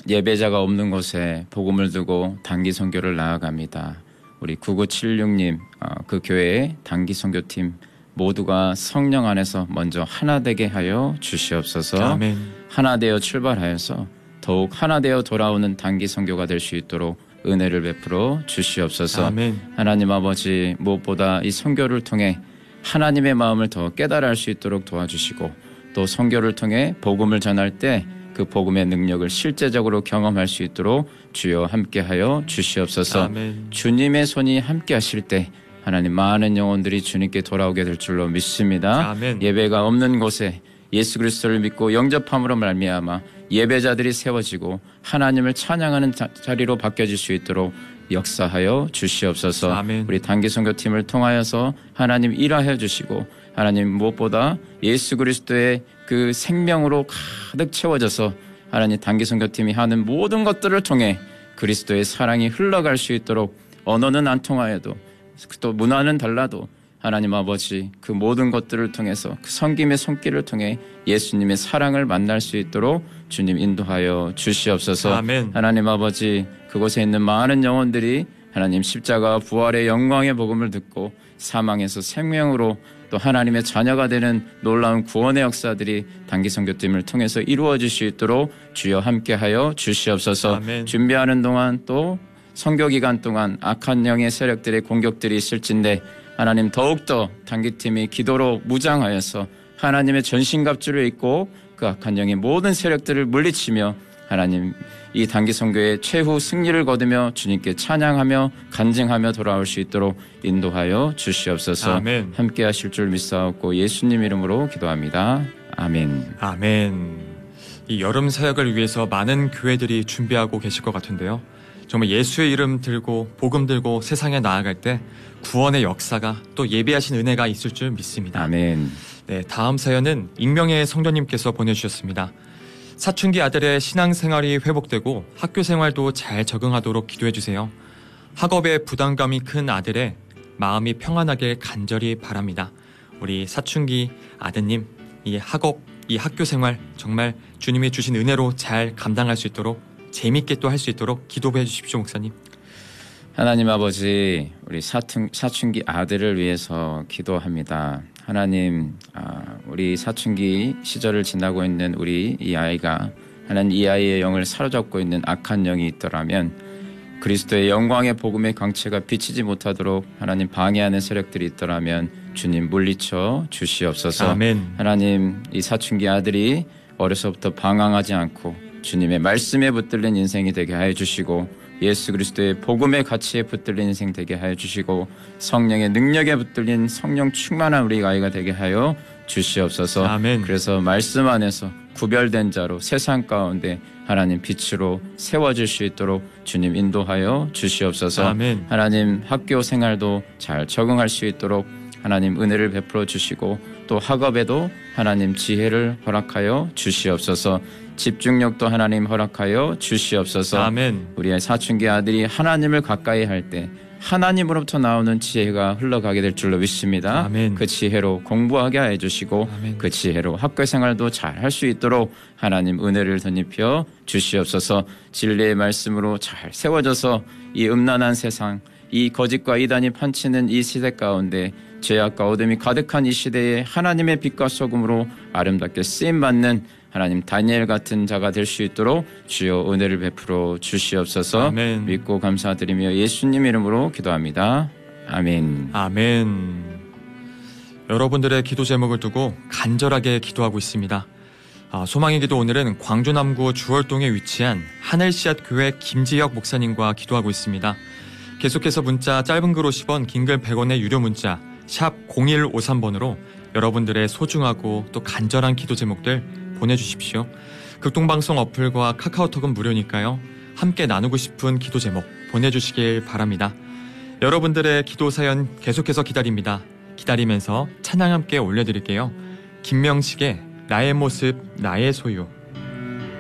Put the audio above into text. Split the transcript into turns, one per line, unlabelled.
예배자가 없는 곳에 복음을 두고 단기 선교를 나아갑니다. 우리 9976님 그 교회의 단기 선교팀 모두가 성령 안에서 먼저 하나 되게 하여 주시옵소서.
아멘.
하나 되어 출발하여서 더욱 하나 되어 돌아오는 단기 선교가 될 수 있도록 은혜를 베풀어 주시옵소서.
아멘.
하나님 아버지, 무엇보다 이 선교를 통해 하나님의 마음을 더 깨달아 알 수 있도록 도와주시고, 또 선교를 통해 복음을 전할 때 그 복음의 능력을 실제적으로 경험할 수 있도록 주여 함께하여 주시옵소서.
아멘.
주님의 손이 함께하실 때 하나님 많은 영혼들이 주님께 돌아오게 될 줄로 믿습니다.
아멘.
예배가 없는 곳에 예수 그리스도를 믿고 영접함으로 말미암아 예배자들이 세워지고 하나님을 찬양하는 자리로 바뀌어질 수 있도록 역사하여 주시옵소서.
아멘.
우리 단기 선교팀을 통하여서 하나님 일하여 주시고, 하나님 무엇보다 예수 그리스도의 그 생명으로 가득 채워져서 하나님 단기 선교팀이 하는 모든 것들을 통해 그리스도의 사랑이 흘러갈 수 있도록, 언어는 안 통하여도 또 문화는 달라도 하나님 아버지 그 모든 것들을 통해서 그 섬김의 손길을 통해 예수님의 사랑을 만날 수 있도록 주님 인도하여 주시옵소서.
아멘.
하나님 아버지, 그곳에 있는 많은 영혼들이 하나님 십자가 부활의 영광의 복음을 듣고 사망에서 생명으로 또 하나님의 자녀가 되는 놀라운 구원의 역사들이 단기 선교팀을 통해서 이루어질 수 있도록 주여 함께하여 주시옵소서.
아멘.
준비하는 동안 또 선교 기간 동안 악한 영의 세력들의 공격들이 있을진데 하나님 더욱더 단기팀이 기도로 무장하여서 하나님의 전신갑주를 입고 그 악한 영의 모든 세력들을 물리치며 하나님 이 단기 선교의 최후 승리를 거두며 주님께 찬양하며 간증하며 돌아올 수 있도록 인도하여 주시옵소서.
아멘.
함께 하실 줄 믿사옵고 예수님 이름으로 기도합니다. 아멘.
아멘. 이 여름 사역을 위해서 많은 교회들이 준비하고 계실 것 같은데요. 정말 예수의 이름 들고 복음 들고 세상에 나아갈 때 구원의 역사가 또 예비하신 은혜가 있을 줄 믿습니다.
아멘.
네, 다음 사연은 익명의 성도님께서 보내주셨습니다. 사춘기 아들의 신앙생활이 회복되고 학교 생활도 잘 적응하도록 기도해주세요. 학업에 부담감이 큰 아들의 마음이 평안하길 간절히 바랍니다. 우리 사춘기 아드님, 이 학업, 이 학교 생활 정말 주님이 주신 은혜로 잘 감당할 수 있도록 재밌게 또 할 수 있도록 기도해 주십시오, 목사님.
하나님 아버지, 우리 사춘기 아들을 위해서 기도합니다. 하나님, 우리 사춘기 시절을 지나고 있는 우리 이 아이가 하나님 이 아이의 영을 사로잡고 있는 악한 영이 있더라면 그리스도의 영광의 복음의 광채가 비치지 못하도록 하나님 방해하는 세력들이 있더라면 주님 물리쳐 주시옵소서.
아멘.
하나님, 이 사춘기 아들이 어려서부터 방황하지 않고 주님의 말씀에 붙들린 인생이 되게 하여 주시고 예수 그리스도의 복음의 가치에 붙들린 인생 되게 하여 주시고 성령의 능력에 붙들린 성령 충만한 우리 아이가 되게 하여 주시옵소서.
아멘.
그래서 말씀 안에서 구별된 자로 세상 가운데 하나님 빛으로 세워질 수 있도록 주님 인도하여 주시옵소서.
아멘.
하나님 학교 생활도 잘 적응할 수 있도록 하나님 은혜를 베풀어 주시고 또 학업에도 하나님 지혜를 허락하여 주시옵소서. 집중력도 하나님 허락하여 주시옵소서.
아멘.
우리의 사춘기 아들이 하나님을 가까이 할 때 하나님으로부터 나오는 지혜가 흘러가게 될 줄로 믿습니다.
아멘.
그 지혜로 공부하게 해주시고
아멘.
그 지혜로 학교 생활도 잘 할 수 있도록 하나님 은혜를 덧입혀 주시옵소서. 진리의 말씀으로 잘 세워져서 이 음란한 세상, 이 거짓과 이단이 판치는 이 시대 가운데 죄악과 어둠이 가득한 이 시대에 하나님의 빛과 소금으로 아름답게 쓰임받는 하나님 다니엘 같은 자가 될 수 있도록 주여 은혜를 베풀어 주시옵소서.
아멘.
믿고 감사드리며 예수님 이름으로 기도합니다. 아멘.
아멘. 여러분들의 기도 제목을 두고 간절하게 기도하고 있습니다. 소망의 기도 오늘은 광주 남구 주월동에 위치한 하늘씨앗 교회 김지혁 목사님과 기도하고 있습니다. 계속해서 문자 짧은 글 50원, 긴 글 100원의 유료 문자 샵 0153번으로 여러분들의 소중하고 또 간절한 기도 제목들 보내주십시오. 극동방송 어플과 카카오톡은 무료니까요. 함께 나누고 싶은 기도 제목 보내주시길 바랍니다. 여러분들의 기도 사연 계속해서 기다립니다. 기다리면서 찬양 함께 올려드릴게요. 김명식의 나의 모습 나의 소유.